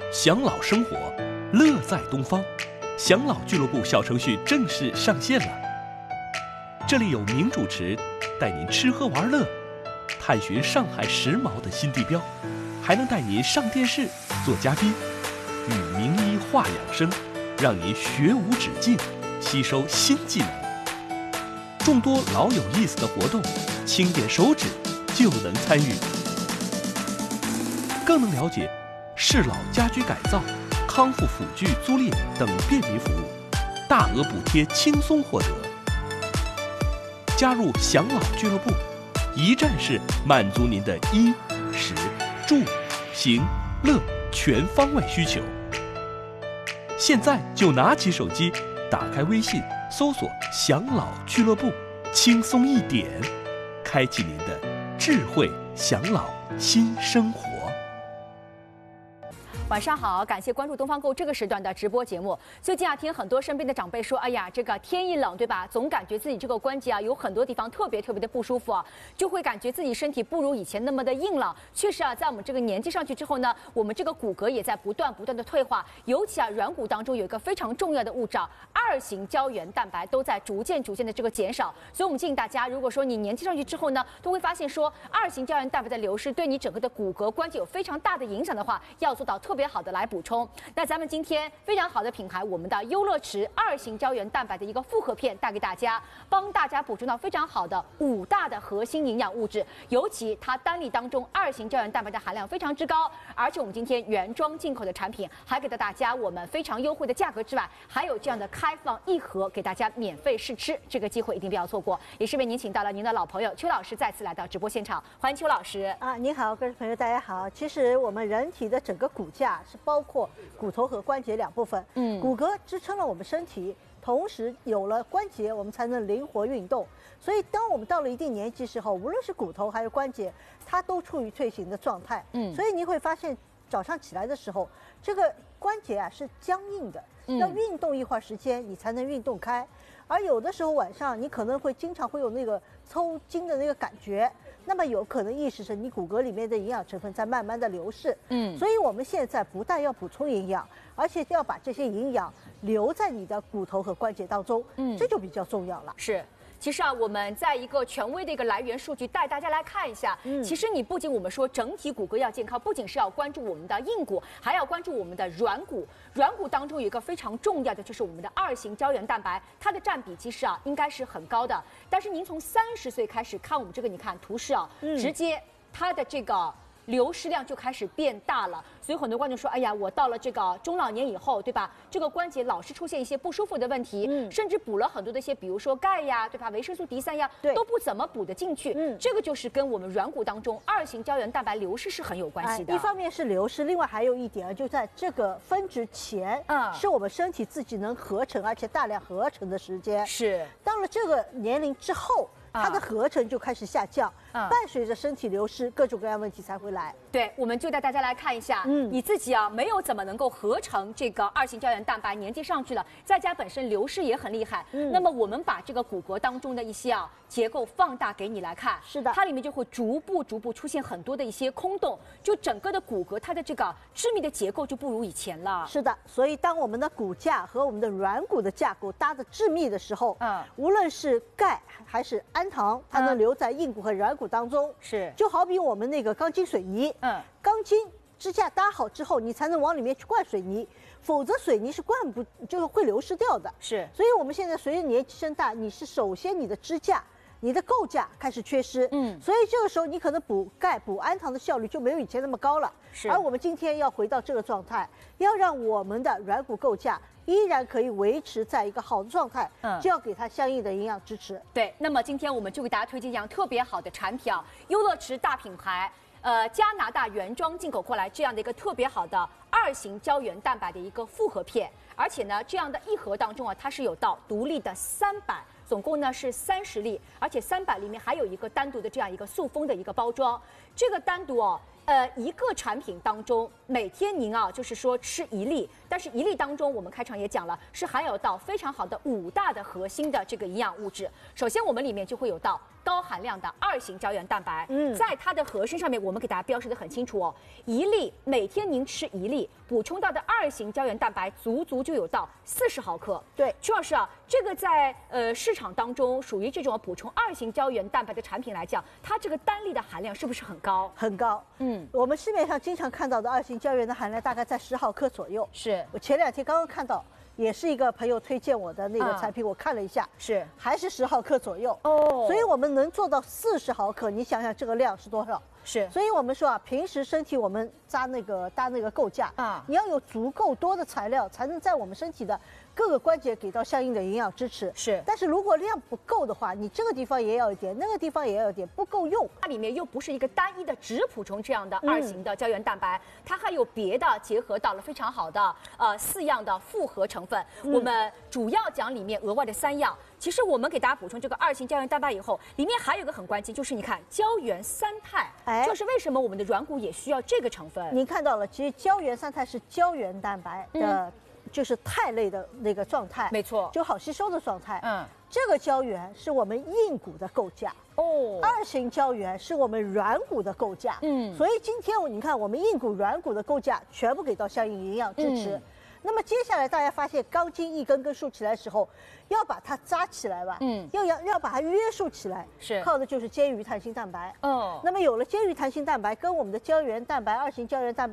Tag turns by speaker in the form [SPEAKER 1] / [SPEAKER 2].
[SPEAKER 1] 享老生活，乐在东方。享老俱乐部小程序正式上线了，这里有名主持带您吃喝玩乐，探寻上海时髦的新地标，还能带您上电视做嘉宾，与名医话养生，让您学无止境，吸收新技能。众多老有意思的活动，轻点手指就能参与，更能了解适老家居改造、康复辅具租赁等便民服务，大额补贴轻松获得。加入享老俱乐部，一站式满足您的衣、食、住、行、乐全方位需求。现在就拿起手机，打开微信，搜索“享老俱乐部”，轻松一点，开启您的智慧享老新生活。
[SPEAKER 2] 晚上好，感谢关注东方购这个时段的直播节目。最近听很多身边的长辈说，哎呀，这个天一冷，对吧？总感觉自己这个关节有很多地方特别的不舒服就会感觉自己身体不如以前那么的硬朗。确实在我们这个年纪上去之后呢，我们这个骨骼也在不断的退化，尤其软骨当中有一个非常重要的物质2型胶原蛋白都在逐渐的这个减少。所以我们建议大家，如果说你年纪上去之后呢，都会发现说2型胶原蛋白的流失对你整个的骨骼关节有非常大的影响的话，要做到特别好的来补充。那咱们今天非常好的品牌，我们的优乐池2型胶原蛋白的一个复合片带给大家，帮大家补充到非常好的5大的核心营养物质，尤其它单粒当中2型胶原蛋白的含量非常之高，而且我们今天原装进口的产品还给到大家我们非常优惠的价格之外，还有这样的开放1盒给大家免费试吃，这个机会一定不要错过。也是为您请到了您的老朋友邱老师再次来到直播现场，欢迎邱老师
[SPEAKER 3] 您好，各位朋友大家好。其实我们人体的整个骨架是包括骨头和关节2部分，骨骼支撑了我们身体，同时有了关节，我们才能灵活运动。所以当我们到了一定年纪时候，无论是骨头还是关节，它都处于退行的状态。所以你会发现早上起来的时候，这个关节是僵硬的，要运动一会儿时间你才能运动开。而有的时候晚上你可能会经常会有那个抽筋的那个感觉，那么有可能意识是你骨骼里面的营养成分在慢慢的流逝。所以我们现在不但要补充营养，而且要把这些营养留在你的骨头和关节当中，这就比较重要了。
[SPEAKER 2] 是。其实我们在一个权威的一个来源数据带大家来看一下。其实你不仅我们说整体骨骼要健康，不仅是要关注我们的硬骨，还要关注我们的软骨。软骨当中有一个非常重要的，就是我们的2型胶原蛋白，它的占比其实应该是很高的。但是您从30岁开始看我们这个，你看图示直接它的这个流失量就开始变大了，所以很多观众说，哎呀，我到了这个中老年以后，对吧？这个关节老是出现一些不舒服的问题，甚至补了很多的一些，比如说钙呀，对吧？维生素 D3呀，都不怎么补得进去。这个就是跟我们软骨当中2型胶原蛋白流失是很有关系的。
[SPEAKER 3] 一方面是流失，另外还有一点就在这个分值前，是我们身体自己能合成而且大量合成的时间。
[SPEAKER 2] 是
[SPEAKER 3] 到了这个年龄之后，它的合成就开始下降，伴随着身体流失，各种各样问题才会来。
[SPEAKER 2] 对，我们就带大家来看一下，你自己没有怎么能够合成这个2型胶原蛋白，年纪上去了，再加本身流失也很厉害。那么我们把这个骨骼当中的一些结构放大给你来看，
[SPEAKER 3] 是的，
[SPEAKER 2] 它里面就会逐步出现很多的一些空洞，就整个的骨骼它的这个致密的结构就不如以前了。
[SPEAKER 3] 是的，所以当我们的骨架和我们的软骨的架构搭得致密的时候，无论是钙还是氨糖，它能留在硬骨和软骨当中。
[SPEAKER 2] 是，
[SPEAKER 3] 就好比我们那个钢筋水泥，钢筋支架搭好之后，你才能往里面去灌水泥，否则水泥是灌不，就是会流失掉的。
[SPEAKER 2] 是，
[SPEAKER 3] 所以我们现在随着年纪增大，你是首先你的支架、你的构架开始缺失，所以这个时候你可能补钙、补氨糖的效率就没有以前那么高了。而我们今天要回到这个状态，要让我们的软骨构架依然可以维持在一个好的状态，就要给它相应的营养支持。
[SPEAKER 2] 对，那么今天我们就给大家推荐一样特别好的产品优乐池大品牌。加拿大原装进口过来这样的一个特别好的2型胶原蛋白的一个复合片，而且呢，这样的1盒当中它是有到独立的300，总共呢是30粒，而且300里面还有一个单独的这样一个塑封的一个包装。这个单独一个产品当中，每天您就是说吃1粒，但是1粒当中我们开场也讲了，是含有到非常好的5大的核心的这个营养物质。首先我们里面就会有到高含量的2型胶原蛋白。
[SPEAKER 3] 嗯，
[SPEAKER 2] 在它的盒身上面，我们给大家标示的很清楚哦，1粒每天您吃1粒，补充到的2型胶原蛋白足就有到40毫克。
[SPEAKER 3] 对，
[SPEAKER 2] 曲老师啊，这个在市场当中属于这种补充2型胶原蛋白的产品来讲，它这个单粒的含量是不是很高？
[SPEAKER 3] 很高。我们市面上经常看到的2型胶原的含量大概在10毫克左右。
[SPEAKER 2] 是
[SPEAKER 3] 我前2天刚刚看到。也是一个朋友推荐我的那个产品，我看了一下，
[SPEAKER 2] 是
[SPEAKER 3] 还是10毫克左右
[SPEAKER 2] 哦，
[SPEAKER 3] 所以我们能做到40毫克，你想想这个量是多少？
[SPEAKER 2] 是，
[SPEAKER 3] 所以我们说啊，平时身体我们搭那个构架
[SPEAKER 2] 啊，
[SPEAKER 3] 你要有足够多的材料，才能在我们身体的各个关节给到相应的营养支持。
[SPEAKER 2] 是，
[SPEAKER 3] 但是如果量不够的话，你这个地方也要一点，那个地方也要一点，不够用。
[SPEAKER 2] 它里面又不是一个单一的只补充这样的2型的胶原蛋白，它还有别的结合到了非常好的4样的复合成分。我们主要讲里面额外的3样。其实我们给大家补充这个2型胶原蛋白以后，里面还有个很关键，就是你看胶原3肽，就是为什么我们的软骨也需要这个成分。
[SPEAKER 3] 您看到了，其实胶原3肽是胶原蛋白的，就是肽类的那个状态，
[SPEAKER 2] 没错，
[SPEAKER 3] 就好吸收的状态。这个胶原是我们硬骨的构架哦，2型胶原是我们软骨的构架。所以今天你看，我们硬骨、软骨的构架全部给到相应营养支持。那么接下来大家发现钢筋一根根竖起来的时候，要把它扎起来吧，要把它约束起来，
[SPEAKER 2] 是
[SPEAKER 3] 靠的就是肩鱼弹性蛋白。
[SPEAKER 2] 哦，
[SPEAKER 3] 那么有了肩鱼弹性蛋白跟我们的胶原蛋白2型胶原蛋白。